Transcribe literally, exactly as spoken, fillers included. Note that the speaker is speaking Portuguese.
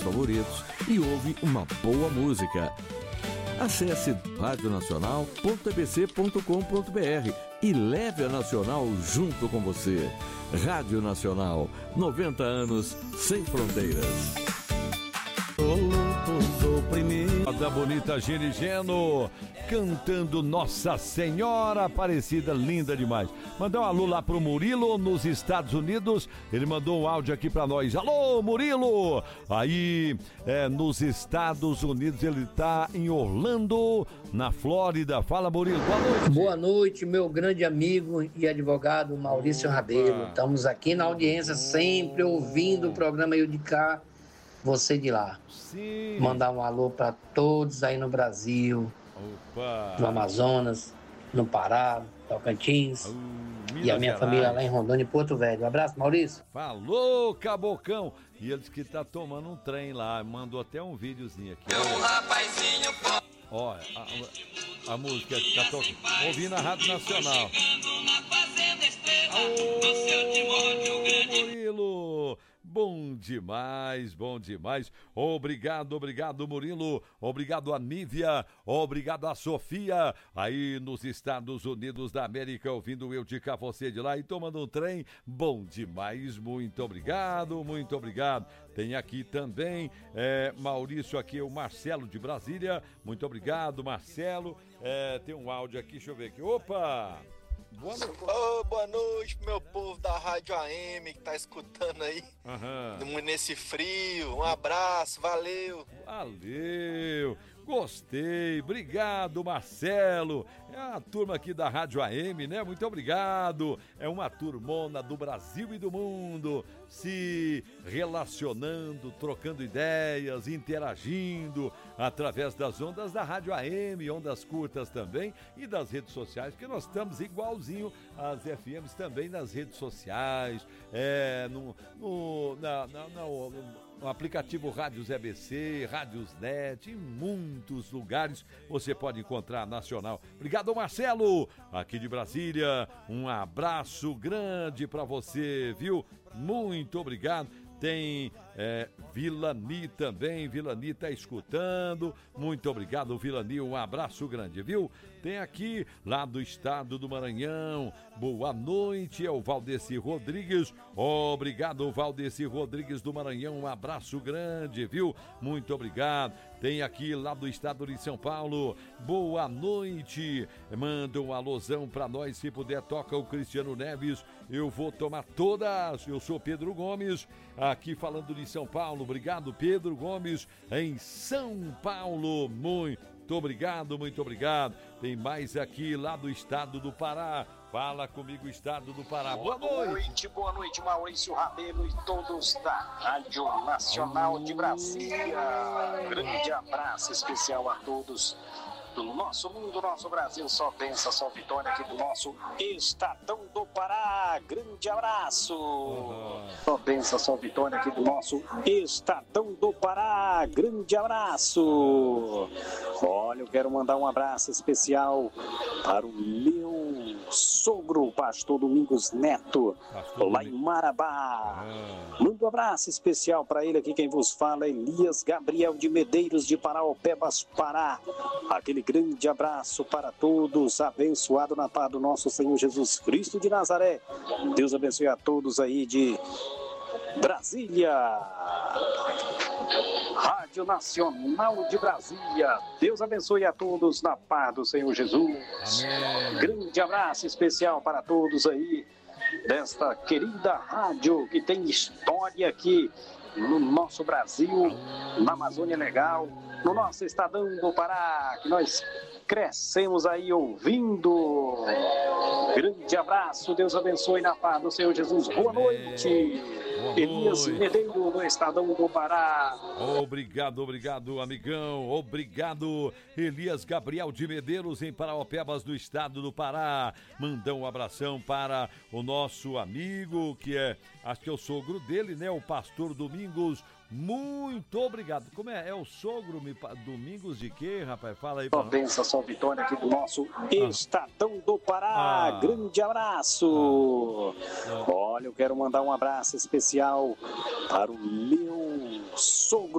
favoritos e ouve uma boa música. Acesse rádio nacional ponto e b c ponto com ponto b r e leve a Nacional junto com você. Rádio Nacional, noventa anos sem fronteiras. Da bonita Gene Geno, cantando Nossa Senhora Aparecida, linda demais. Mandar um alô lá pro Murilo, nos Estados Unidos. Ele mandou um áudio aqui pra nós. Alô, Murilo! Aí, é, nos Estados Unidos, ele tá em Orlando, na Flórida. Fala, Murilo, boa noite. Boa noite, meu grande amigo e advogado Maurício Opa. Rabelo. Estamos aqui na audiência, sempre ouvindo o programa Eu de Cá, você de lá. Sim. Mandar um alô para todos aí no Brasil, Opa. no Amazonas, no Pará, Tocantins, uh, e a minha Gerais. Família lá em Rondônia e Porto Velho. Um abraço, Maurício. Falou, Cabocão. E ele disse que tá tomando um trem lá, mandou até um videozinho aqui. Um rapazinho. Olha, a, a música que tá tocando, ouvindo a Rádio Nacional. Ô, Murilo, bom demais, bom demais. Obrigado, obrigado, Murilo. Obrigado a Nívia, obrigado a Sofia, aí nos Estados Unidos da América, ouvindo Eu de Cá, você de lá e tomando um trem. Bom demais, muito obrigado, muito obrigado. Tem aqui também é, Maurício, aqui o Marcelo de Brasília. Muito obrigado, Marcelo. É, tem um áudio aqui, deixa eu ver aqui. Opa! Boa noite. Oh, boa noite pro meu povo da Rádio A M que tá escutando aí uhum. nesse frio. Um abraço, valeu. Valeu, gostei, obrigado, Marcelo. É a turma aqui da Rádio A M, né? Muito obrigado. É uma turmona do Brasil e do mundo se relacionando, trocando ideias, interagindo através das ondas da Rádio A M, ondas curtas também e das redes sociais, porque nós estamos igualzinho às F Ms também nas redes sociais, é, no, no, na, na, no, no aplicativo Rádios E B C, Rádios Net, em muitos lugares você pode encontrar Nacional. Obrigado, Marcelo, aqui de Brasília, um abraço grande para você, viu? Muito obrigado. Tem é, Vilani também, Vilani tá escutando, muito obrigado, Vilani, um abraço grande, viu? Tem aqui, lá do estado do Maranhão, boa noite, é o Valdeci Rodrigues, obrigado, Valdeci Rodrigues do Maranhão, um abraço grande, viu? Muito obrigado. Tem aqui, lá do estado de São Paulo, boa noite, manda um alôzão pra nós, se puder, toca o Cristiano Neves, eu vou tomar todas, eu sou Pedro Gomes, aqui falando de São Paulo, obrigado Pedro Gomes, em São Paulo, muito obrigado, muito obrigado. Tem mais aqui lá do estado do Pará, fala comigo, estado do Pará, boa, boa noite. noite. Boa noite, Maurício Rabelo e todos da Rádio Nacional Alô. de Brasília, grande abraço especial a todos do nosso mundo, nosso Brasil, só pensa, só vitória aqui do nosso Estadão do Pará, grande abraço. Uhum. Só pensa, só vitória aqui do nosso Estadão do Pará, grande abraço. Olha, eu quero mandar um abraço especial para o meu sogro, pastor Domingos Neto, pastor lá em Marabá. Uhum. Manda um abraço especial para ele aqui, quem vos fala é Elias Gabriel de Medeiros de Paraopebas, Pará. Aquele grande abraço para todos, abençoado na paz do nosso Senhor Jesus Cristo de Nazaré. Deus abençoe a todos aí de Brasília. Rádio Nacional de Brasília. Deus abençoe a todos na paz do Senhor Jesus. Amém. Grande abraço especial para todos aí desta querida rádio que tem história aqui no nosso Brasil, na Amazônia Legal, no nosso Estadão do Pará, que nós crescemos aí ouvindo. Grande abraço, Deus abençoe na paz do Senhor Jesus. Boa noite. Boa Elias noite. Medeiros do Estadão do Pará. Obrigado, obrigado, amigão. Obrigado, Elias Gabriel de Medeiros, em Paraopebas, do estado do Pará. Mandar um abração para o nosso amigo, que é, acho que é o sogro dele, né? O pastor Domingos. Muito obrigado. Como é? É o sogro me... Domingos de quê, rapaz? Fala aí pra nós. Benção, só vitória aqui do nosso ah. Estadão do Pará. Ah. Grande abraço. Ah. Olha, eu quero mandar um abraço especial para o meu sogro